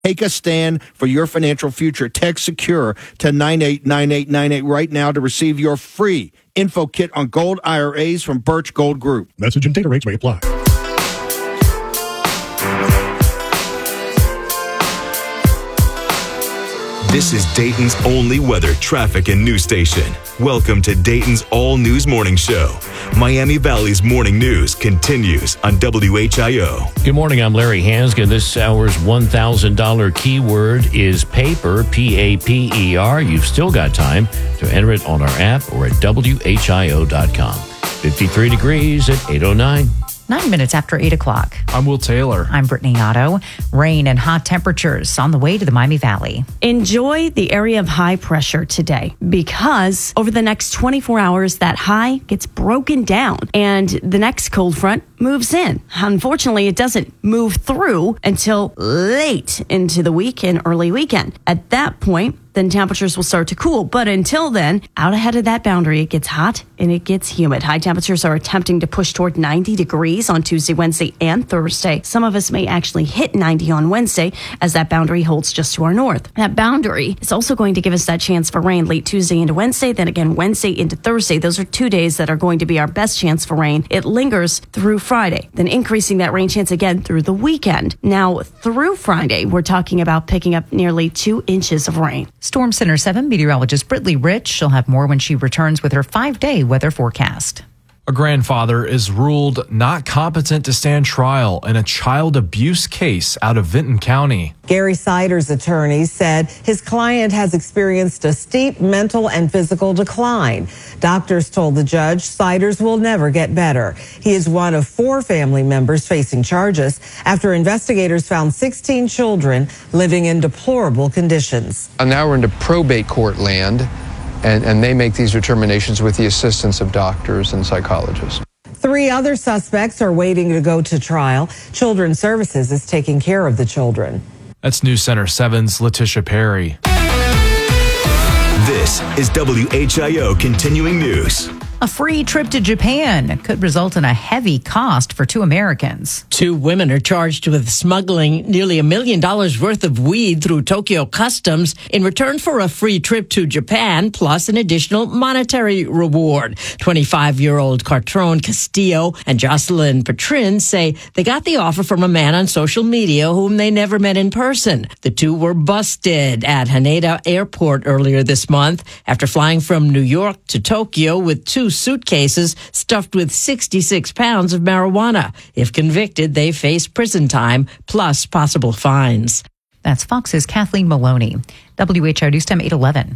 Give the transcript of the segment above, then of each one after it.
Take a stand for your financial future. Text SECURE to 989898 right now to receive your free info kit on gold IRAs from Birch Gold Group. Message and data rates may apply. This is Dayton's only weather, traffic, and news station. Welcome to Dayton's All News Morning Show. Miami Valley's morning news continues on WHIO. Good morning, I'm Larry Hansgen. This hour's $1,000 keyword is paper, P-A-P-E-R. You've still got time to enter it on our app or at WHIO.com. 53 degrees at 8:09. 9 minutes after 8 o'clock. I'm Will Taylor. I'm Brittany Otto. Rain and hot temperatures on the way to the Miami Valley. Enjoy the area of high pressure today because over the next 24 hours, that high gets broken down and the next cold front moves in. Unfortunately, it doesn't move through until late into the week and early weekend. At that point, then temperatures will start to cool. But until then, out ahead of that boundary, it gets hot and it gets humid. High temperatures are attempting to push toward 90 degrees on Tuesday, Wednesday, and Thursday. Some of us may actually hit 90 on Wednesday as that boundary holds just to our north. That boundary is also going to give us that chance for rain late Tuesday into Wednesday, then again Wednesday into Thursday. Those are 2 days that are going to be our best chance for rain. It lingers through Friday, then increasing that rain chance again through the weekend. Now, through Friday, we're talking about picking up nearly 2 inches of rain. Storm Center 7 meteorologist Brittany Rich. She'll have more when she returns with her 5-day weather forecast. A grandfather is ruled not competent to stand trial in a child abuse case out of Vinton County. Gary Siders' attorney said his client has experienced a steep mental and physical decline. Doctors told the judge Siders will never get better. He is one of 4 family members facing charges after investigators found 16 children living in deplorable conditions. Now we're into probate court land. And they make these determinations with the assistance of doctors and psychologists. 3 other suspects are waiting to go to trial. Children's Services is taking care of the children. That's News Center 7's Letitia Perry. This is WHIO Continuing News. A free trip to Japan could result in a heavy cost for 2 Americans. 2 women are charged with smuggling nearly $1 million worth of weed through Tokyo Customs in return for a free trip to Japan, plus an additional monetary reward. 25-year-old Cartron Castillo and Jocelyn Petrin say they got the offer from a man on social media whom they never met in person. The 2 were busted at Haneda Airport earlier this month after flying from New York to Tokyo with 2 suitcases stuffed with 66 pounds of marijuana. If convicted, they face prison time plus possible fines. That's Fox's Kathleen Maloney. WHIO News Time 8:11.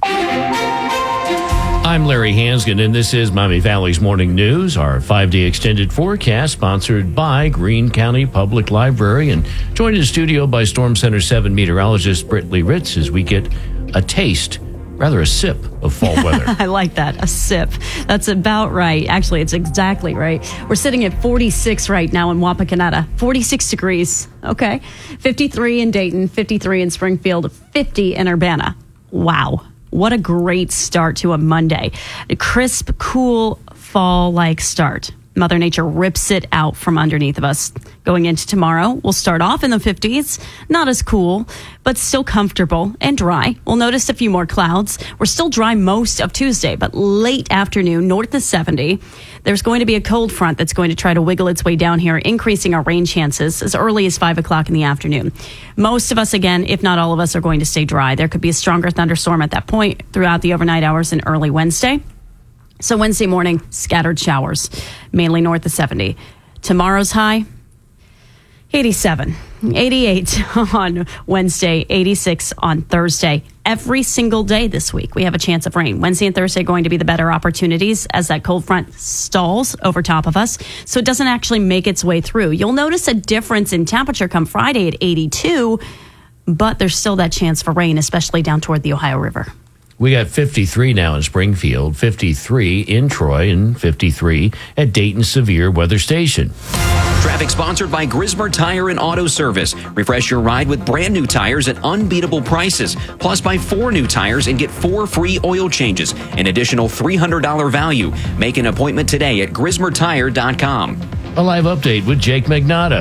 I'm Larry Hansgen, and this is Miami Valley's Morning News, our 5-day extended forecast sponsored by Greene County Public Library. And joined in studio by Storm Center 7 meteorologist Brittany Ritz as we get a taste, rather a sip of fall weather. I like that, a sip. That's about right. Actually, it's exactly right. We're sitting at 46 right now in Wapakoneta, 46 degrees. Okay. 53 in Dayton, 53 in Springfield, 50 in Urbana. Wow. What a great start to a Monday. A crisp, cool, fall-like start. Mother Nature rips it out from underneath of us. Going into tomorrow, we'll start off in the 50s. Not as cool, but still comfortable and dry. We'll notice a few more clouds. We're still dry most of Tuesday, but late afternoon, north of 70. There's going to be a cold front that's going to try to wiggle its way down here, increasing our rain chances as early as 5 o'clock in the afternoon. Most of us, again, if not all of us, are going to stay dry. There could be a stronger thunderstorm at that point throughout the overnight hours and early Wednesday. So Wednesday morning, scattered showers, mainly north of 70. Tomorrow's high, 87, 88 on Wednesday, 86 on Thursday. Every single day this week, we have a chance of rain. Wednesday and Thursday are going to be the better opportunities as that cold front stalls over top of us, so it doesn't actually make its way through. You'll notice a difference in temperature come Friday at 82, but there's still that chance for rain, especially down toward the Ohio River. We got 53 now in Springfield, 53 in Troy, and 53 at Dayton Severe Weather Station. Traffic sponsored by Grismer Tire and Auto Service. Refresh your ride with brand new tires at unbeatable prices. Plus, buy 4 new tires and get 4 free oil changes. An additional $300 value. Make an appointment today at GrismerTire.com. A live update with Jake Magnotta.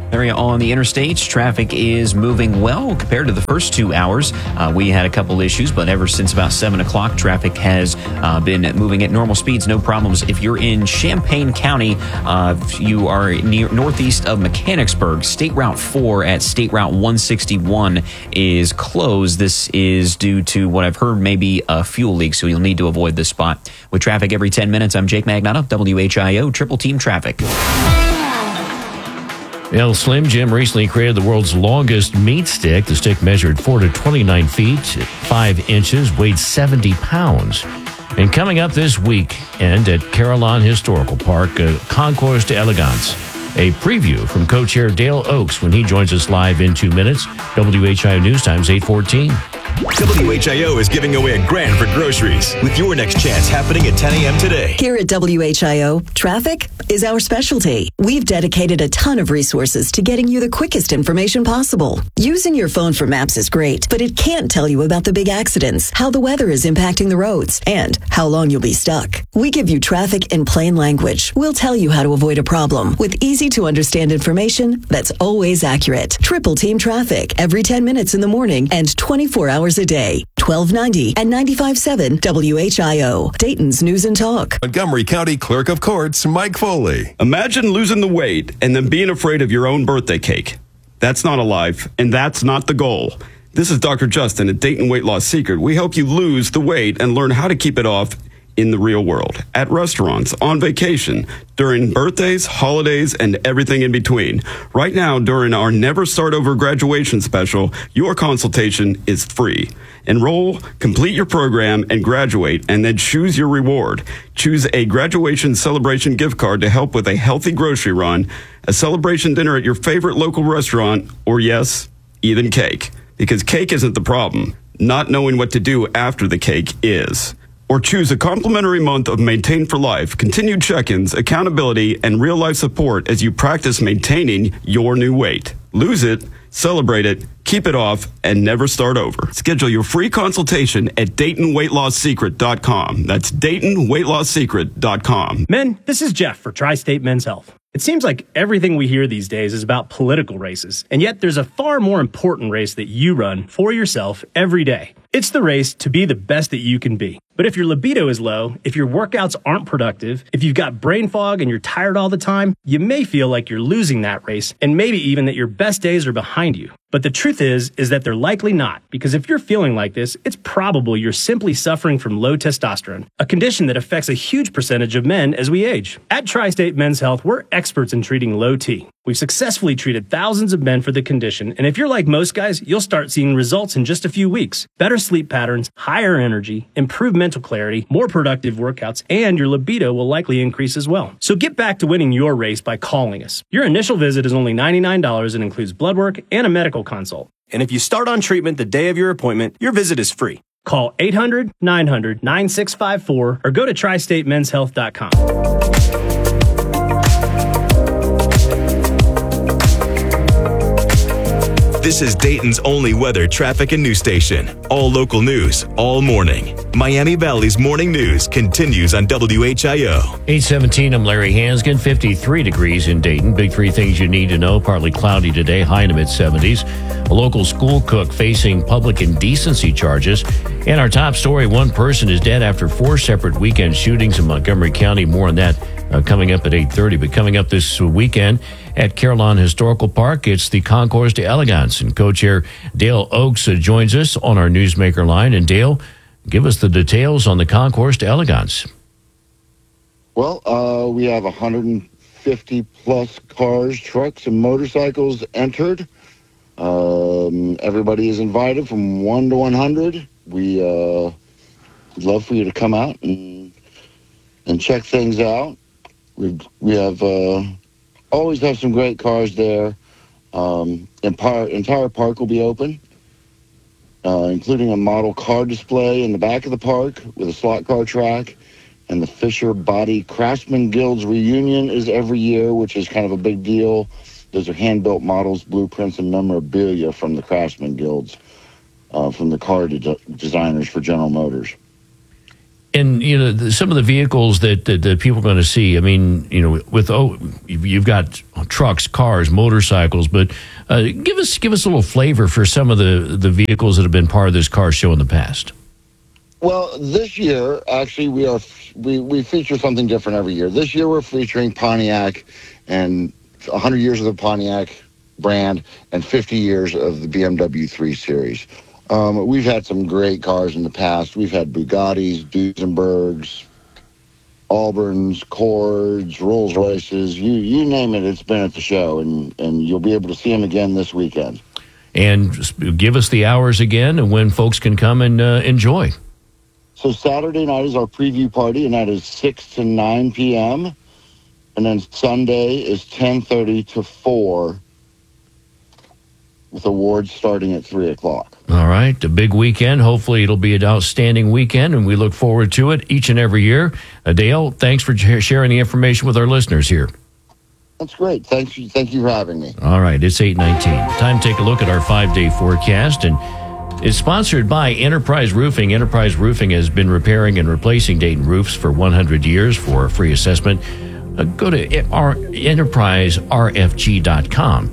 Area on the interstates, traffic is moving well compared to the first 2 hours. We had a couple issues, but ever since about 7 o'clock, traffic has been moving at normal speeds, no problems. If you're in Champaign County, you are near northeast of Mechanicsburg, State Route 4 at State Route 161 is closed. This is due to what I've heard may be a fuel leak, so you'll need to avoid this spot. With traffic every 10 minutes, I'm Jake Magnotta, WHIO Triple Team Traffic. Slim Jim recently created the world's longest meat stick. The stick measured 4 to 29 feet, 5 inches, weighed 70 pounds. And coming up this weekend at Carillon Historical Park, Concours d'Elegance. A preview from co-chair Dale Oaks when he joins us live in 2 minutes. WHIO News Times 8:14. WHIO is giving away $1,000 for groceries with your next chance happening at 10 a.m. today. Here at WHIO, traffic is our specialty. We've dedicated a ton of resources to getting you the quickest information possible. Using your phone for maps is great, but it can't tell you about the big accidents, how the weather is impacting the roads, and how long you'll be stuck. We give you traffic in plain language. We'll tell you how to avoid a problem with easy-to-understand information that's always accurate. Triple Team Traffic every 10 minutes in the morning and 24 hours a day. 1290 and 95.7 WHIO. Dayton's News and Talk. Montgomery County Clerk of Courts, Mike Foley. Imagine losing the weight and then being afraid of your own birthday cake. That's not a life, and that's not the goal. This is Dr. Justin at Dayton Weight Loss Secret. We help you lose the weight and learn how to keep it off in the real world, at restaurants, on vacation, during birthdays, holidays, and everything in between. Right now, during our Never Start Over graduation special, your consultation is free. Enroll, complete your program, and graduate, and then choose your reward. Choose a graduation celebration gift card to help with a healthy grocery run, a celebration dinner at your favorite local restaurant, or yes, even cake. Because cake isn't the problem. Not knowing what to do after the cake is. Or choose a complimentary month of Maintain for Life, continued check-ins, accountability, and real-life support as you practice maintaining your new weight. Lose it, celebrate it, keep it off, and never start over. Schedule your free consultation at DaytonWeightLossSecret.com. That's DaytonWeightLossSecret.com. Men, this is Jeff for Tri-State Men's Health. It seems like everything we hear these days is about political races, and yet there's a far more important race that you run for yourself every day. It's the race to be the best that you can be. But if your libido is low, if your workouts aren't productive, if you've got brain fog and you're tired all the time, you may feel like you're losing that race, and maybe even that your best days are behind you. But the truth is that they're likely not, because if you're feeling like this, it's probable you're simply suffering from low testosterone, a condition that affects a huge percentage of men as we age. At Tri-State Men's Health, we're experts in treating low T. We've successfully treated thousands of men for the condition, and if you're like most guys, you'll start seeing results in just a few weeks. Better sleep patterns, higher energy, improved mental clarity, more productive workouts, and your libido will likely increase as well. So get back to winning your race by calling us. Your initial visit is only $99 and includes blood work and a medical consult. And if you start on treatment the day of your appointment, your visit is free. Call 800-900-9654 or go to TriStateMen'sHealth.com. This is Dayton's only weather, traffic, and news station. All local news, all morning. Miami Valley's morning news continues on WHIO. 8:17, I'm Larry Hansgen. 53 degrees in Dayton. Big three things you need to know. Partly cloudy today, high in the mid-70s. A local school cook facing public indecency charges. And our top story, one person is dead after 4 separate weekend shootings in Montgomery County. More on that coming up at 8:30. But coming up this weekend at Carillon Historical Park, it's the Concours d'Elegance. And co-chair Dale Oaks joins us on our Newsmaker line. And Dale, give us the details on the Concours d'Elegance. Well, we have 150-plus cars, trucks, and motorcycles entered. Everybody is invited from 1 to 100. We'd love for you to come out and check things out. We have always have some great cars there. Entire park will be open, including a model car display in the back of the park with a slot car track. And the Fisher Body Craftsman Guild's reunion is every year, which is kind of a big deal. Those are hand-built models, blueprints, and memorabilia from the Craftsman Guilds, from the car designers for General Motors. And, some of the vehicles that people are going to see, I mean, you've got trucks, cars, motorcycles, but give us a little flavor for some of the vehicles that have been part of this car show in the past. Well, this year, actually, we feature something different every year. This year, we're featuring Pontiac and 100 years of the Pontiac brand and 50 years of the BMW 3 Series. We've had some great cars in the past. We've had Bugattis, Duesenbergs, Auburns, Cords, Rolls Royces. You name it, it's been at the show, and you'll be able to see them again this weekend. And give us the hours again and when folks can come and enjoy. So Saturday night is our preview party, and that is 6 to 9 p.m. And then Sunday is 10:30 to 4, with awards starting at 3 o'clock. All right, a big weekend. Hopefully it'll be an outstanding weekend, and we look forward to it each and every year. Dale, thanks for sharing the information with our listeners here. That's great. Thank you for having me. All right, it's 8:19. Time to take a look at our 5-day forecast, and it's sponsored by Enterprise Roofing. Enterprise Roofing has been repairing and replacing Dayton roofs for 100 years. For a free assessment, go to enterpriserfg.com.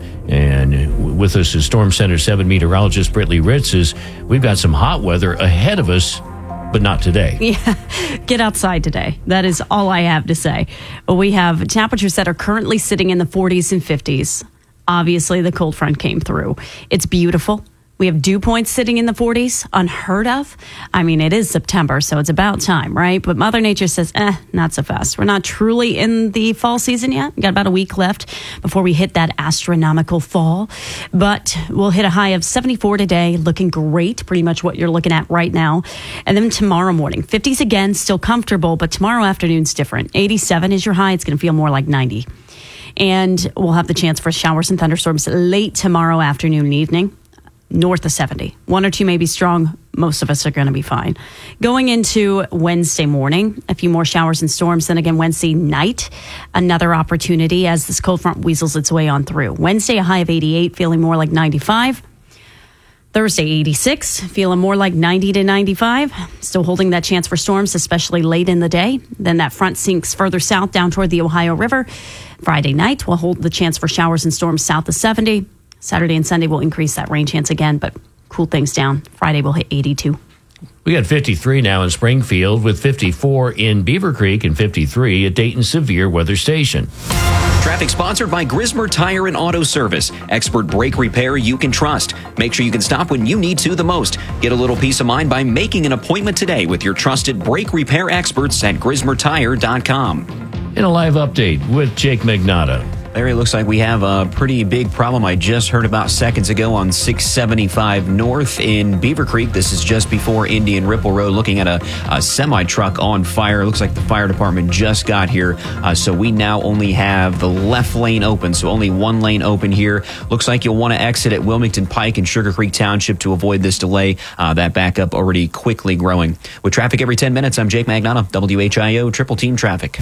And with us is Storm Center 7 meteorologist Brittany Ritz. We've got some hot weather ahead of us, but not today. Yeah, get outside today. That is all I have to say. We have temperatures that are currently sitting in the 40s and 50s. Obviously, the cold front came through. It's beautiful. We have dew points sitting in the 40s, unheard of. I mean, it is September, so it's about time, right? But Mother Nature says, not so fast. We're not truly in the fall season yet. We've got about a week left before we hit that astronomical fall. But we'll hit a high of 74 today, looking great, pretty much what you're looking at right now. And then tomorrow morning, 50s again, still comfortable, but tomorrow afternoon's different. 87 is your high. It's going to feel more like 90. And we'll have the chance for showers and thunderstorms late tomorrow afternoon and evening. North of 70. 1 or 2 may be strong. Most of us are going to be fine. Going into Wednesday morning, a few more showers and storms. Then again, Wednesday night, another opportunity as this cold front weasels its way on through. Wednesday, a high of 88, feeling more like 95. Thursday, 86, feeling more like 90 to 95. Still holding that chance for storms, especially late in the day. Then that front sinks further south down toward the Ohio River. Friday night, we'll hold the chance for showers and storms south of 70. Saturday and Sunday will increase that rain chance again, but cool things down. Friday will hit 82. We got 53 now in Springfield, with 54 in Beaver Creek and 53 at Dayton Severe Weather Station. Traffic sponsored by Grismer Tire and Auto Service. Expert brake repair you can trust. Make sure you can stop when you need to the most. Get a little peace of mind by making an appointment today with your trusted brake repair experts at GrismerTire.com. In a live update with Jake Magnotta. Larry, looks like we have a pretty big problem. I just heard about seconds ago on 675 North in Beaver Creek. This is just before Indian Ripple Road, looking at a semi-truck on fire. Looks like the fire department just got here. So we now only have the left lane open, so only one lane open here. Looks like you'll want to exit at Wilmington Pike and Sugar Creek Township to avoid this delay. That backup already quickly growing. With traffic every 10 minutes, I'm Jake Magnotta, WHIO Triple Team Traffic.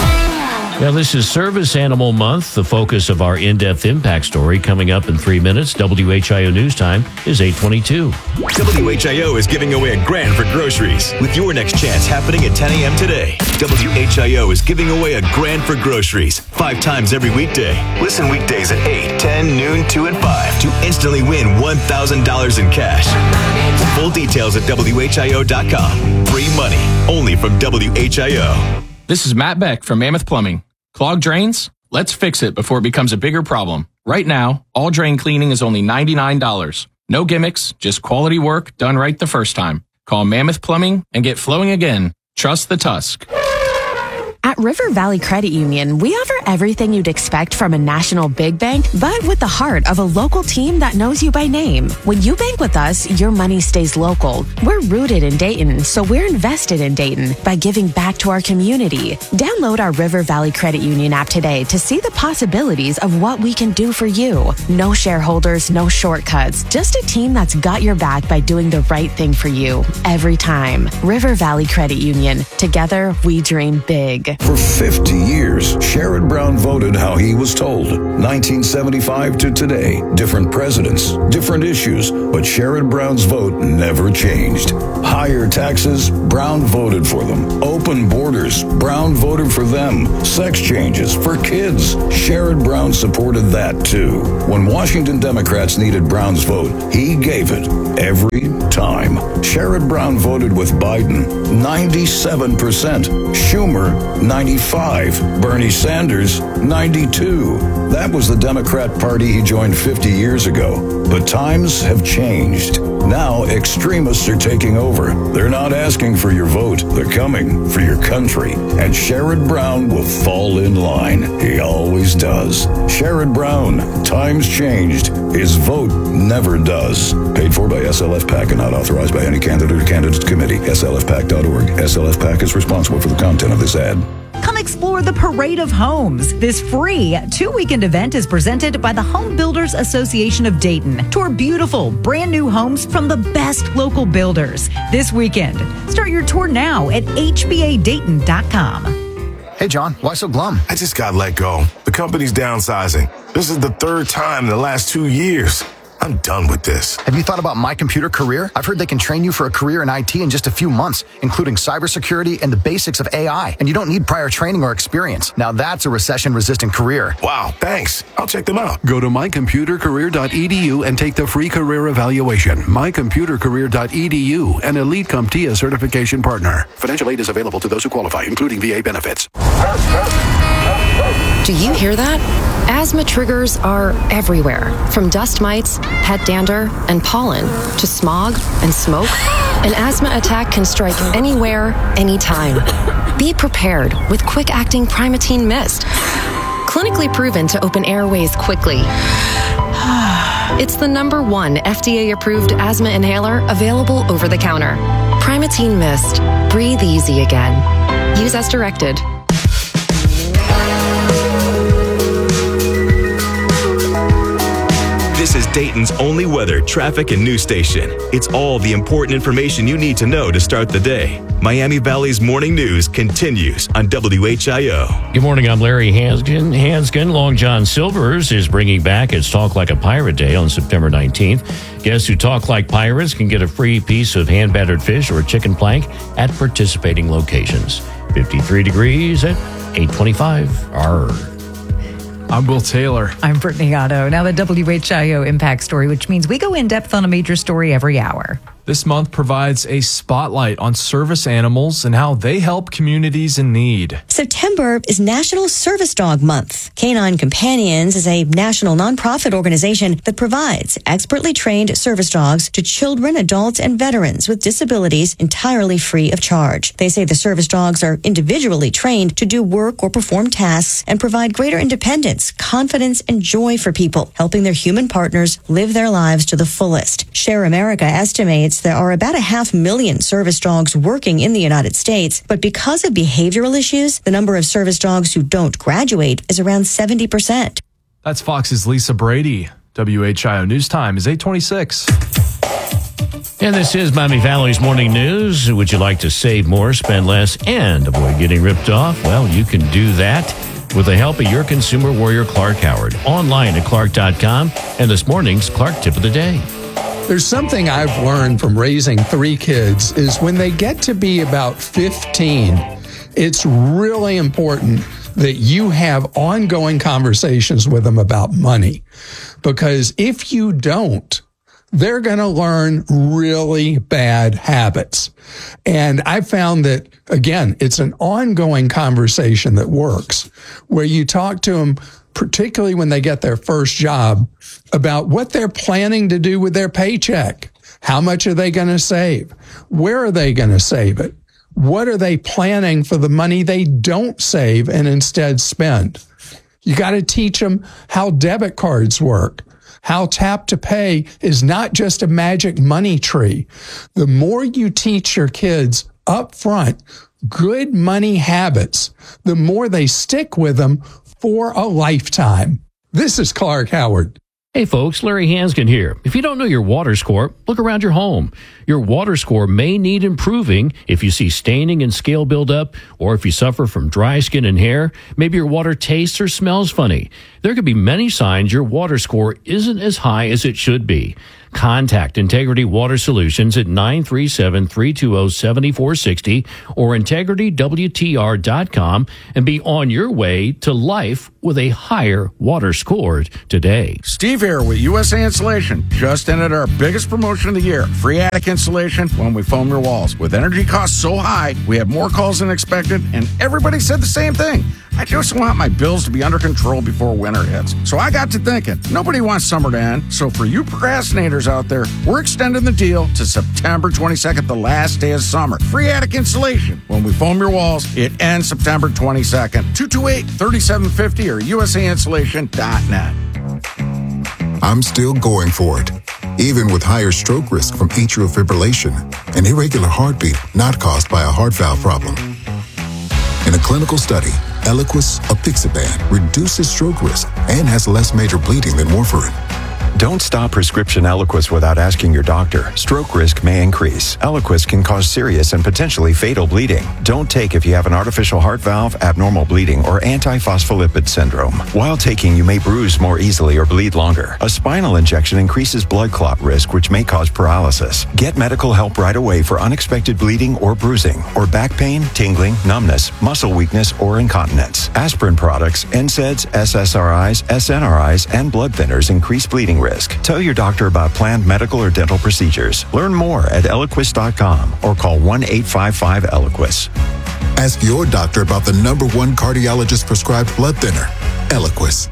Now, this is Service Animal Month, the focus of our in-depth impact story. Coming up in 3 minutes, WHIO News Time is 8:22. WHIO is giving away $1,000 for groceries, with your next chance happening at 10 a.m. today. WHIO is giving away $1,000 for groceries 5 times every weekday. Listen weekdays at 8, 10, noon, 2, and 5 to instantly win $1,000 in cash. Full details at WHIO.com. Free money, only from WHIO. This is Matt Beck from Mammoth Plumbing. Clogged drains? Let's fix it before it becomes a bigger problem. Right now, all drain cleaning is only $99. No gimmicks, just quality work done right the first time. Call Mammoth Plumbing and get flowing again. Trust the Tusk. At River Valley Credit Union, we offer everything you'd expect from a national big bank, but with the heart of a local team that knows you by name. When you bank with us, your money stays local. We're rooted in Dayton, so we're invested in Dayton by giving back to our community. Download our River Valley Credit Union app today to see the possibilities of what we can do for you. No shareholders, no shortcuts, just a team that's got your back by doing the right thing for you every time. River Valley Credit Union. Together, we dream big. big. For 50 years, Sherrod Brown voted how he was told. 1975 to today, different presidents, different issues, but Sherrod Brown's vote never changed. Higher taxes, Brown voted for them. Open borders, Brown voted for them. Sex changes for kids, Sherrod Brown supported that too. When Washington Democrats needed Brown's vote, he gave it every time. Sherrod Brown voted with Biden, 97%. Schumer, 95%. Bernie Sanders, 92%. That was the Democrat Party he joined 50 years ago. But times have changed. Now extremists are taking over. They're not asking for your vote. They're coming for your country. And Sherrod Brown will fall in line. He always does. Sherrod Brown, times changed. His vote never does. Paid for by SLF PAC and not authorized by any candidate or candidates committee. SLFPAC.org. SLF PAC is responsible for the content of this ad. Come explore the Parade of Homes. This free 2-weekend event is presented by the Home Builders Association of Dayton. Tour beautiful, brand new homes from the best local builders this weekend. Start your tour now at hbadayton.com. Hey, John, why so glum? I just got let go. The company's downsizing. This is the third time in the last 2 years. I'm done with this. Have you thought about My Computer Career? I've heard they can train you for a career in IT in just a few months, including cybersecurity and the basics of AI. And you don't need prior training or experience. Now that's a recession-resistant career. Wow, thanks. I'll check them out. Go to mycomputercareer.edu and take the free career evaluation. mycomputercareer.edu, an Elite CompTIA certification partner. Financial aid is available to those who qualify, including VA benefits. Do you hear that? Asthma triggers are everywhere, from dust mites, head dander, and pollen, to smog and smoke. An asthma attack can strike anywhere, anytime. Be prepared with quick-acting Primatene Mist. Clinically proven to open airways quickly. It's the #1 FDA-approved asthma inhaler available over the counter. Primatene Mist. Breathe easy again. Use as directed. This is Dayton's only weather, traffic, and news station. It's all the important information you need to know to start the day. Miami Valley's morning news continues on WHIO. Good morning, I'm Larry Hanskin. Long John Silver's is bringing back its Talk Like a Pirate Day on September 19th. Guests who talk like pirates can get a free piece of hand-battered fish or chicken plank at participating locations. 53 degrees at 8:25. Arr. I'm Will Taylor. I'm Brittany Otto. Now the WHIO Impact Story, which means we go in depth on a major story every hour. This month provides a spotlight on service animals and how they help communities in need. September is National Service Dog Month. Canine Companions is a national nonprofit organization that provides expertly trained service dogs to children, adults, and veterans with disabilities entirely free of charge. They say the service dogs are individually trained to do work or perform tasks and provide greater independence, confidence, and joy for people, helping their human partners live their lives to the fullest. Share America estimates there are about 500,000 service dogs working in the United States, but because of behavioral issues, the number of service dogs who don't graduate is around 70%. That's Fox's Lisa Brady. WHIO News Time is 8:26. And this is Miami Valley's morning news. Would you like to save more, spend less, and avoid getting ripped off? Well, you can do that with the help of your consumer warrior, Clark Howard. Online at clark.com. And this morning's Clark Tip of the Day. There's something I've learned from raising 3 kids is when they get to be about 15, it's really important that you have ongoing conversations with them about money. Because if you don't, they're going to learn really bad habits. And I found that, again, it's an ongoing conversation that works, where you talk to them, particularly when they get their first job, about what they're planning to do with their paycheck. How much are they going to save? Where are they going to save it? What are they planning for the money they don't save and instead spend? You got to teach them how debit cards work, how tap to pay is not just a magic money tree. The more you teach your kids up front good money habits, the more they stick with them for a lifetime. This is Clark Howard. Hey folks, Larry Hanskin here. If you don't know your water score, look around your home. Your water score may need improving if you see staining and scale buildup, or if you suffer from dry skin and hair. Maybe your water tastes or smells funny. There could be many signs your water score isn't as high as it should be. Contact Integrity Water Solutions at 937-320-7460 or integritywtr.com and be on your way to life with a higher water score today. Steve here with USA Insulation. Just ended our biggest promotion of the year. Free attic insulation when we foam your walls. With energy costs so high, we have more calls than expected, and everybody said the same thing. I just want my bills to be under control before winter hits. So I got to thinking, nobody wants summer to end. So for you procrastinators out there, we're extending the deal to September 22nd, the last day of summer. Free attic insulation. When we foam your walls, it ends September 22nd. 228-3750 or usainsulation.net. I'm still going for it, even with higher stroke risk from atrial fibrillation, an irregular heartbeat not caused by a heart valve problem. In a clinical study, Eliquis apixaban reduces stroke risk and has less major bleeding than warfarin. Don't stop prescription Eliquis without asking your doctor. Stroke risk may increase. Eliquis can cause serious and potentially fatal bleeding. Don't take if you have an artificial heart valve, abnormal bleeding, or antiphospholipid syndrome. While taking, you may bruise more easily or bleed longer. A spinal injection increases blood clot risk, which may cause paralysis. Get medical help right away for unexpected bleeding or bruising, or back pain, tingling, numbness, muscle weakness, or incontinence. Aspirin products, NSAIDs, SSRIs, SNRIs, and blood thinners increase bleeding risk. Tell your doctor about planned medical or dental procedures. Learn more at Eliquis.com or call 1-855-ELIQUIS. Ask your doctor about the #1 cardiologist prescribed blood thinner, Eliquis.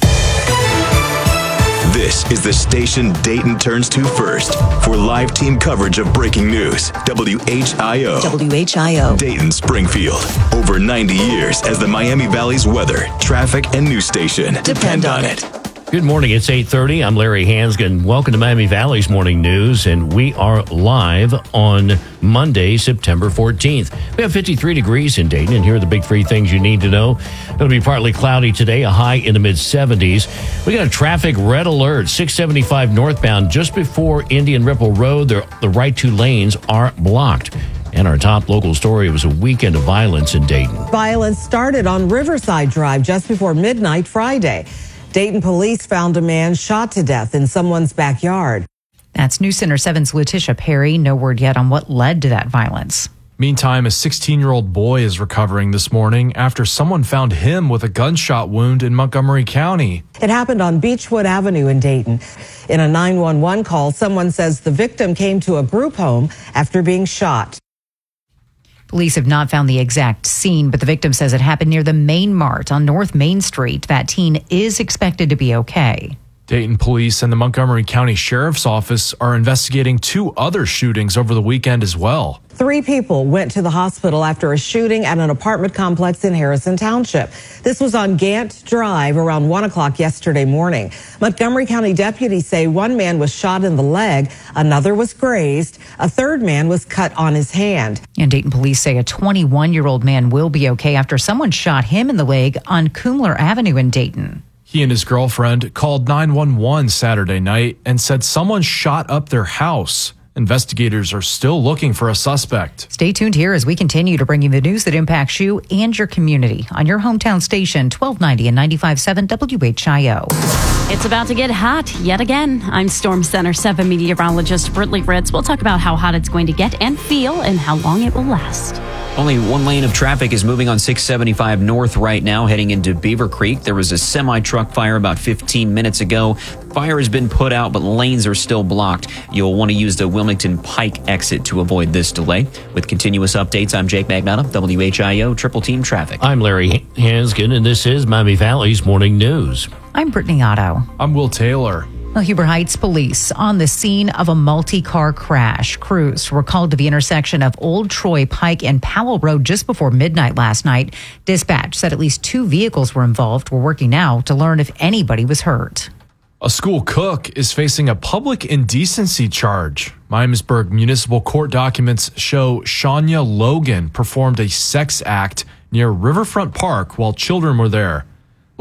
This is the station Dayton turns to first for live team coverage of breaking news. WHIO. WHIO. Dayton, Springfield. Over 90 years as the Miami Valley's weather, traffic, and news station. Depend on it. Good morning. It's 8:30. I'm Larry Hanskin. Welcome to Miami Valley's Morning News, and we are live on Monday, September 14th. We have 53 degrees in Dayton, and here are the big three things you need to know. It'll be partly cloudy today, a high in the mid-70s. We got a traffic red alert, 675 northbound, just before Indian Ripple Road. The right two lanes are blocked. And our top local story was a weekend of violence in Dayton. Violence started on Riverside Drive just before midnight Friday. Dayton police found a man shot to death in someone's backyard. That's News Center 7's Letitia Perry. No word yet on what led to that violence. Meantime, a 16-year-old boy is recovering this morning after someone found him with a gunshot wound in Montgomery County. It happened on Beechwood Avenue in Dayton. In a 911 call, someone says the victim came to a group home after being shot. Police have not found the exact scene, but the victim says it happened near the Main Mart on North Main Street. That teen is expected to be okay. Dayton police and the Montgomery County Sheriff's Office are investigating 2 other shootings over the weekend as well. 3 people went to the hospital after a shooting at an apartment complex in Harrison Township. This was on Gant Drive around 1 o'clock yesterday morning. Montgomery County deputies say one man was shot in the leg, another was grazed, a third man was cut on his hand. And Dayton police say a 21-year-old man will be okay after someone shot him in the leg on Kumler Avenue in Dayton. He and his girlfriend called 911 Saturday night and said someone shot up their house. Investigators are still looking for a suspect. Stay tuned here as we continue to bring you the news that impacts you and your community on your hometown station, 1290 and 95.7 WHIO. It's about to get hot yet again. I'm Storm Center 7 meteorologist Brittany Ritz. We'll talk about how hot it's going to get and feel and how long it will last. Only one lane of traffic is moving on 675 north right now, heading into Beaver Creek. There was a semi-truck fire about 15 minutes ago. Fire has been put out, but lanes are still blocked. You'll want to use the Wilmington Pike exit to avoid this delay. With continuous updates, I'm Jake Magnotta, WHIO Triple Team Traffic. I'm Larry Hanskin, and this is Miami Valley's Morning News. I'm Brittany Otto. I'm Will Taylor. Well, Huber Heights police on the scene of a multi-car crash. Crews were called to the intersection of Old Troy Pike and Powell Road just before midnight last night. Dispatch said at least 2 vehicles were involved. We're working now to learn if anybody was hurt. A school cook is facing a public indecency charge. Miamisburg Municipal Court documents show Shania Logan performed a sex act near Riverfront Park while children were there.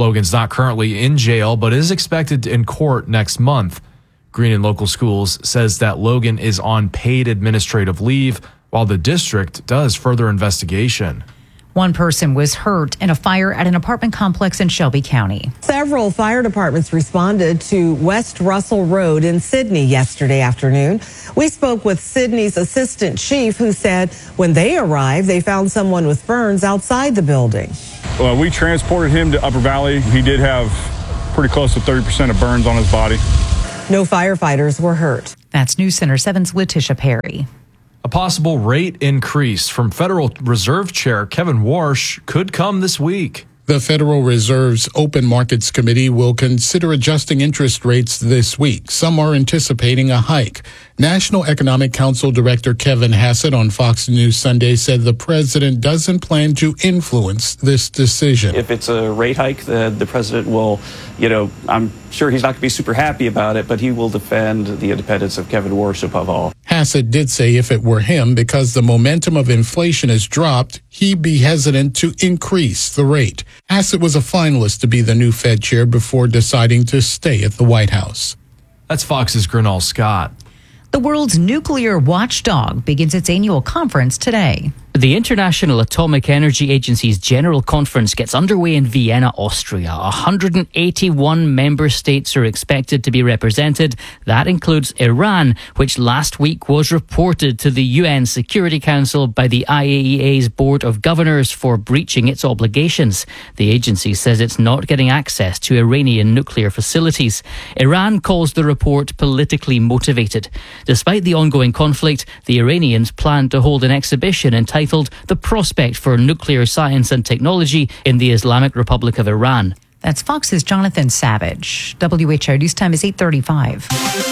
Logan's not currently in jail, but is expected in court next month. Green and Local Schools says that Logan is on paid administrative leave while the district does further investigation. One person was hurt in a fire at an apartment complex in Shelby County. Several fire departments responded to West Russell Road in Sydney yesterday afternoon. We spoke with Sydney's assistant chief who said when they arrived, they found someone with burns outside the building. Well, we transported him to Upper Valley. He did have pretty close to 30% of burns on his body. No firefighters were hurt. That's News Center 7's Letitia Perry. A possible rate increase from Federal Reserve Chair Kevin Warsh could come this week. The Federal Reserve's Open Markets Committee will consider adjusting interest rates this week. Some are anticipating a hike. National Economic Council Director Kevin Hassett on Fox News Sunday said the president doesn't plan to influence this decision. If it's a rate hike, the president will, I'm sure he's not going to be super happy about it, but he will defend the independence of Kevin Warsh above all. Hassett did say if it were him, because the momentum of inflation has dropped, he'd be hesitant to increase the rate. Hassett was a finalist to be the new Fed chair before deciding to stay at the White House. That's Fox's Gernal Scott. The world's nuclear watchdog begins its annual conference today. The International Atomic Energy Agency's General Conference gets underway in Vienna, Austria. 181 member states are expected to be represented. That includes Iran, which last week was reported to the UN Security Council by the IAEA's Board of Governors for breaching its obligations. The agency says it's not getting access to Iranian nuclear facilities. Iran calls the report politically motivated. Despite the ongoing conflict, the Iranians plan to hold an exhibition entitled The Prospect for Nuclear Science and Technology in the Islamic Republic of Iran. That's Fox's Jonathan Savage. WHO News Time is 8:35.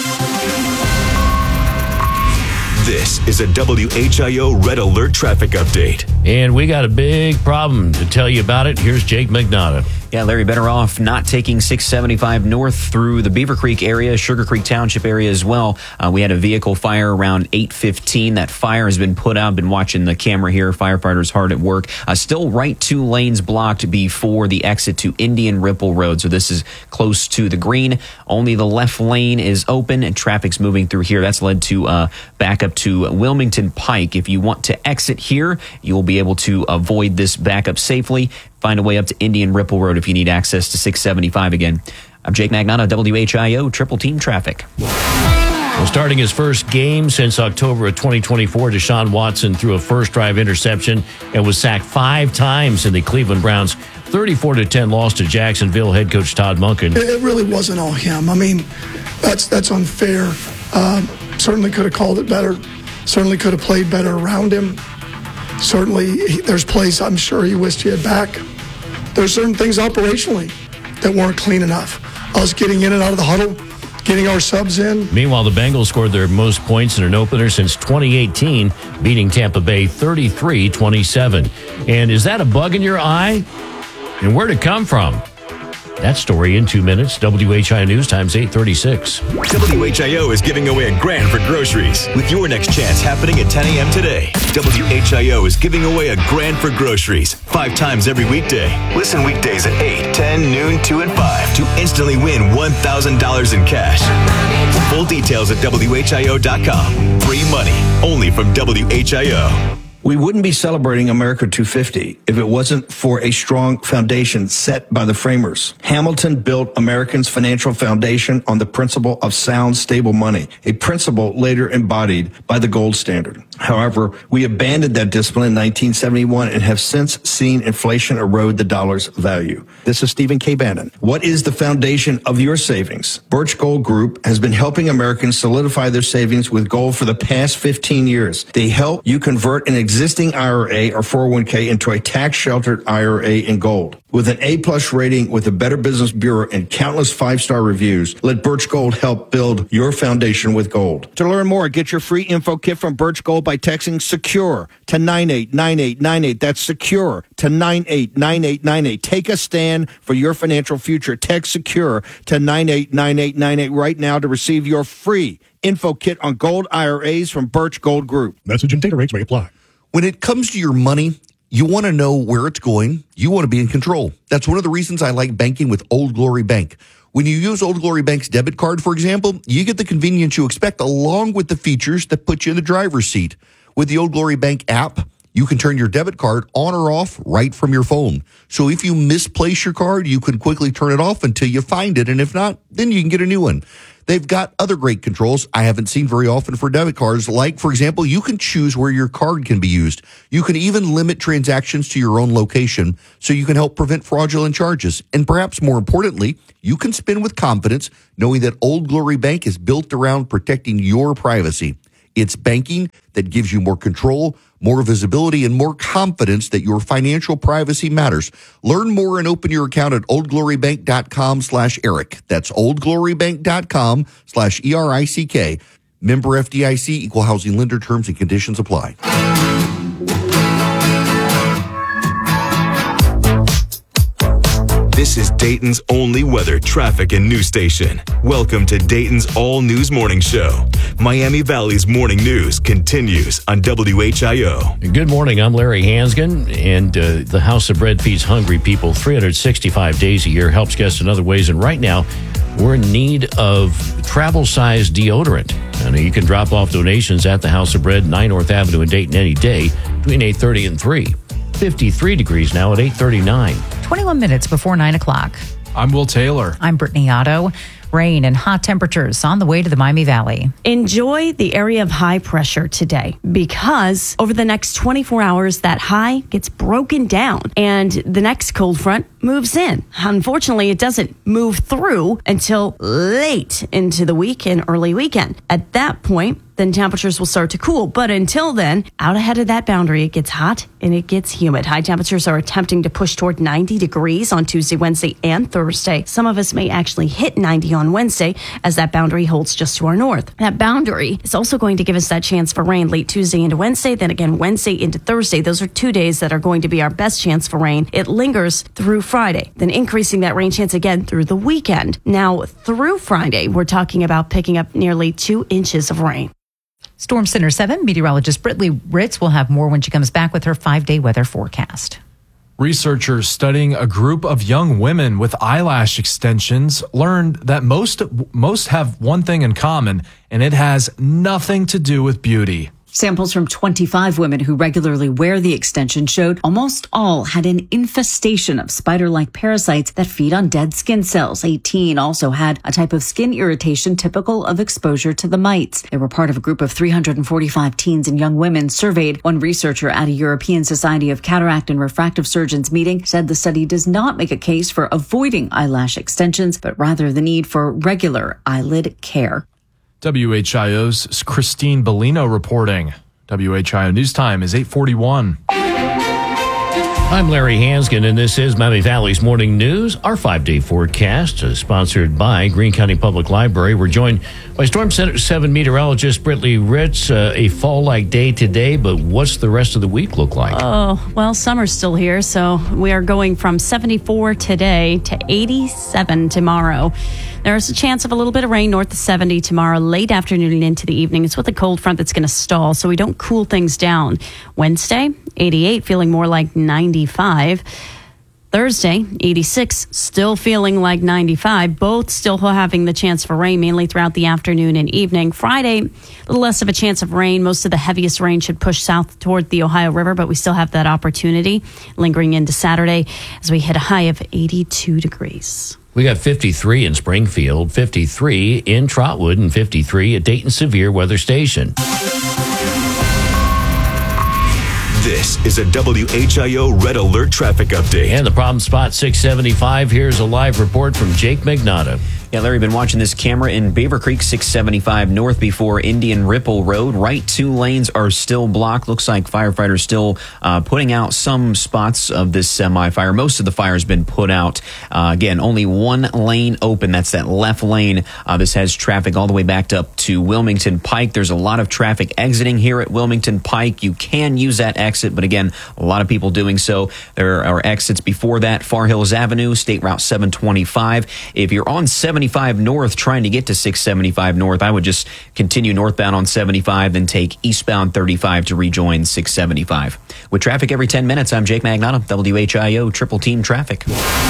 This is a WHIO Red Alert traffic update. And we got a big problem to tell you about it. Here's Jake Magnotta. Yeah, Larry, better off not taking 675 north through the Beaver Creek area, Sugar Creek Township area as well. We had a vehicle fire around 8:15. That fire has been put out. Been watching the camera here. Firefighters hard at work. Still right 2 lanes blocked before the exit to Indian Ripple Road. So this is close to the green. Only the left lane is open and traffic's moving through here. That's led to backup to Wilmington Pike. If you want to exit here, you will be able to avoid this backup safely. Find a way up to Indian Ripple Road if you need access to 675 again. I'm Jake Magnotta, WHIO Triple Team Traffic. Well, starting his first game since October of 2024, Deshaun Watson threw a first drive interception and was sacked 5 times in the Cleveland Browns' 34-10 loss to Jacksonville head coach Todd Monken. It really wasn't all him. I mean, that's unfair. Certainly could have called it better. Certainly could have played better around him. Certainly, there's plays I'm sure he wished he had back. There's certain things operationally that weren't clean enough. Us getting in and out of the huddle, getting our subs in. Meanwhile, the Bengals scored their most points in an opener since 2018, beating Tampa Bay 33-27. And is that a bug in your eye? And where'd it come from? That story in 2 minutes. WHIO News Time's 8:36. WHIO is giving away $1,000 for groceries with your next chance happening at 10 a.m. today. WHIO is giving away $1,000 for groceries 5 times every weekday. Listen weekdays at 8, 10, noon, 2, and 5 to instantly win $1,000 in cash. Full details at WHIO.com. Free money only from WHIO. We wouldn't be celebrating America 250 if it wasn't for a strong foundation set by the framers. Hamilton built Americans' financial foundation on the principle of sound, stable money, a principle later embodied by the gold standard. However, we abandoned that discipline in 1971 and have since seen inflation erode the dollar's value. This is Stephen K. Bannon. What is the foundation of your savings? Birch Gold Group has been helping Americans solidify their savings with gold for the past 15 years. They help you convert an existing IRA or 401k into a tax-sheltered IRA in gold. With an A-plus rating with the Better Business Bureau and countless 5-star reviews, let Birch Gold help build your foundation with gold. To learn more, get your free info kit from Birch Gold by texting SECURE to 989898. That's SECURE to 989898. Take a stand for your financial future. Text SECURE to 989898 right now to receive your free info kit on gold IRAs from Birch Gold Group. Message and data rates may apply. When it comes to your money, You want to know where it's going. You want to be in control. That's one of the reasons I like banking with Old Glory Bank. When you use Old Glory Bank's debit card, for example, you get the convenience you expect along with the features that put you in the driver's seat. With the Old Glory Bank app, you can turn your debit card on or off right from your phone. So if you misplace your card, you can quickly turn it off until you find it. And if not, then you can get a new one. They've got other great controls I haven't seen very often for debit cards. Like, for example, you can choose where your card can be used. You can even limit transactions to your own location so you can help prevent fraudulent charges. And perhaps more importantly, you can spend with confidence knowing that Old Glory Bank is built around protecting your privacy. It's banking that gives you more control, more visibility, and more confidence that your financial privacy matters. Learn more and open your account at oldglorybank.com/Eric. That's oldglorybank.com/ERICK. Member FDIC, equal housing lender, terms and conditions apply. This is Dayton's only weather, traffic, and news station. Welcome to Dayton's All News Morning Show. Miami Valley's morning news continues on WHIO. Good morning. I'm Larry Hansgen, and the House of Bread feeds hungry people 365 days a year, helps guests in other ways. And right now, we're in need of travel-sized deodorant. And you can drop off donations at the House of Bread, 9 North Avenue in Dayton any day between 8:30 and 3. 53 degrees now at 8:39. 21 minutes before 9 o'clock. I'm Will Taylor. I'm Brittany Otto. Rain and hot temperatures on the way to the Miami Valley. Enjoy the area of high pressure today because over the next 24 hours, that high gets broken down and the next cold front moves in. Unfortunately, it doesn't move through until late into the week and early weekend. At that point, then temperatures will start to cool. But until then, out ahead of that boundary, it gets hot and it gets humid. High temperatures are attempting to push toward 90 degrees on Tuesday, Wednesday, and Thursday. Some of us may actually hit 90 on Wednesday as that boundary holds just to our north. That boundary is also going to give us that chance for rain late Tuesday into Wednesday, then again Wednesday into Thursday. Those are 2 days that are going to be our best chance for rain. It lingers through Friday, then increasing that rain chance again through the weekend. Now, through Friday, we're talking about picking up nearly 2 inches of rain. Storm Center 7 meteorologist Brittany Ritz will have more when she comes back with her 5-day weather forecast. Researchers studying a group of young women with eyelash extensions learned that most have one thing in common, and it has nothing to do with beauty. Samples from 25 women who regularly wear the extension showed almost all had an infestation of spider-like parasites that feed on dead skin cells. 18 also had a type of skin irritation typical of exposure to the mites. They were part of a group of 345 teens and young women surveyed. One researcher at a European Society of Cataract and Refractive Surgeons meeting said the study does not make a case for avoiding eyelash extensions, but rather the need for regular eyelid care. WHIO's Christine Bellino reporting. WHIO News Time is 8:41. I'm Larry Hansgen, and this is Miami Valley's Morning News. Our 5-day forecast is sponsored by Greene County Public Library. We're joined by Storm Center 7 meteorologist Brittany Ritz. A fall-like day today, but what's the rest of the week look like? Oh, well, summer's still here, so we are going from 74 today to 87 tomorrow. There's a chance of a little bit of rain north of 70 tomorrow, late afternoon and into the evening. It's with a cold front that's going to stall, so we don't cool things down. Wednesday, 88, feeling more like 95. Thursday, 86, still feeling like 95. Both still having the chance for rain, mainly throughout the afternoon and evening. Friday, a little less of a chance of rain. Most of the heaviest rain should push south toward the Ohio River, but we still have that opportunity lingering into Saturday as we hit a high of 82 degrees. We got 53 in Springfield, 53 in Trotwood, and 53 at Dayton Severe Weather Station. This is a WHIO Red Alert traffic update. And the problem spot 675. Here's a live report from Jake Magnotta. Yeah, Larry, been watching this camera in Beaver Creek, 675 north before Indian Ripple Road. Right 2 lanes are still blocked. Looks like firefighters still putting out some spots of this semi-fire. Most of the fire has been put out. Again, only 1 lane open. That's that left lane. This has traffic all the way backed up to Wilmington Pike. There's a lot of traffic exiting here at Wilmington Pike. You can use that exit, but again, a lot of people doing so. There are exits before that. Far Hills Avenue, State Route 725. If you're on 70 675 north trying to get to 675 north. I would just continue northbound on 75, then take eastbound 35 to rejoin 675. With traffic every 10 minutes, I'm Jake Magnotta, WHIO Triple Team Traffic.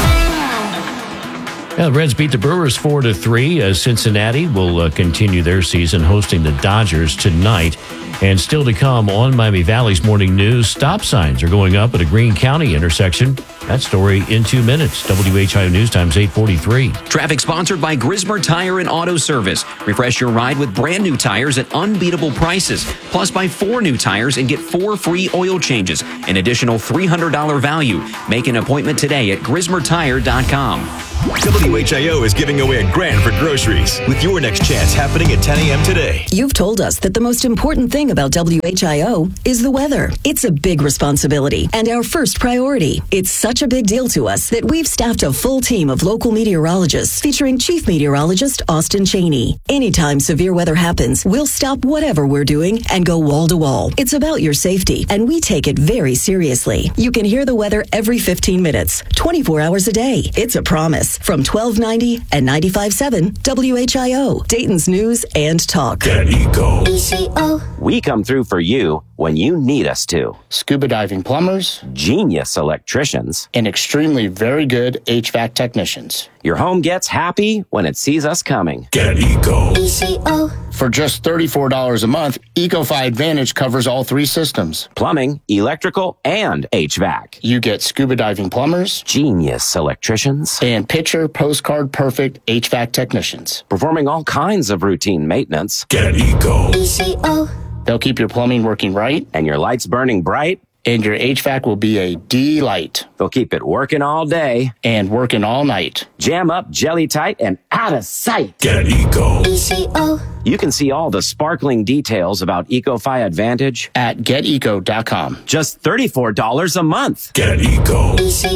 Yeah, the Reds beat the Brewers 4-3. Cincinnati will continue their season hosting the Dodgers tonight. And still to come on Miami Valley's Morning News, stop signs are going up at a Greene County intersection. That story in 2 minutes. WHIO News Time's 8:43. Traffic sponsored by Grismer Tire and Auto Service. Refresh your ride with brand new tires at unbeatable prices. Plus, buy 4 new tires and get 4 free oil changes. An additional $300 value. Make an appointment today at GrismerTire.com. WHIO is giving away $1,000 for groceries with your next chance happening at 10 a.m. today. You've told us that the most important thing about WHIO is the weather. It's a big responsibility and our first priority. It's such a big deal to us that we've staffed a full team of local meteorologists featuring Chief Meteorologist Austin Cheney. Anytime severe weather happens, we'll stop whatever we're doing and go wall to wall. It's about your safety, and we take it very seriously. You can hear the weather every 15 minutes, 24 hours a day. It's a promise. From 1290 and 95.7 WHIO, Dayton's News and Talk. Get Eco. We come through for you when you need us to. Scuba diving plumbers, genius electricians, and extremely very good HVAC technicians. Your home gets happy when it sees us coming. Get Eco. For just $34 a month, EcoFi Advantage covers all 3 systems. Plumbing, electrical, and HVAC. You get scuba diving plumbers, genius electricians, and picture postcard perfect HVAC technicians. Performing all kinds of routine maintenance. Get Eco. They'll keep your plumbing working right. And your lights burning bright. And your HVAC will be a delight. They'll keep it working all day. And working all night. Jam up, jelly tight, and out of sight. Get Eco. You can see all the sparkling details about EcoFi Advantage at GetEco.com. Just $34 a month. Get Eco.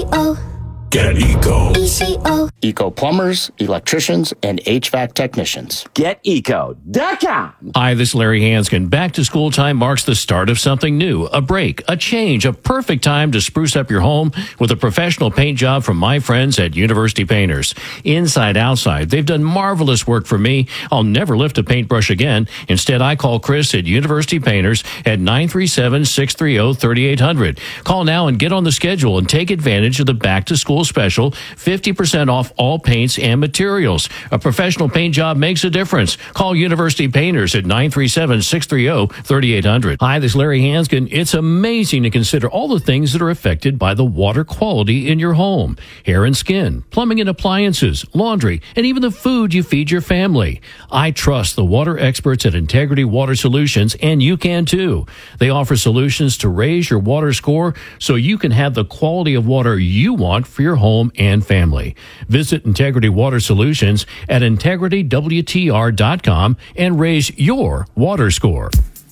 Get Eco. Eco plumbers, electricians, and HVAC technicians. GetEco.com. Hi, this is Larry Hanskin. Back to school time marks the start of something new, a break, a change, a perfect time to spruce up your home with a professional paint job from my friends at University Painters. Inside, outside, they've done marvelous work for me. I'll never lift a paintbrush again. Instead, I call Chris at University Painters at 937-630-3800. Call now and get on the schedule and take advantage of the back to school special, 50% off all paints and materials. A professional paint job makes a difference. Call University Painters at 937-630-3800. Hi, this is Larry Hanskin. It's amazing to consider all the things that are affected by the water quality in your home. Hair and skin, plumbing and appliances, laundry, and even the food you feed your family. I trust the water experts at Integrity Water Solutions, and you can too. They offer solutions to raise your water score so you can have the quality of water you want for your home and family. Visit Integrity Water Solutions at integritywtr.com and raise your water score.